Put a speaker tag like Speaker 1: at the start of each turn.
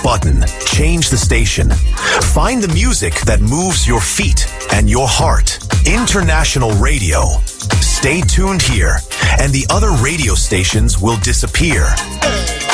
Speaker 1: button, change the station. Find the music that moves your feet and your heart. International Radio. Stay tuned here, and the other radio stations will disappear.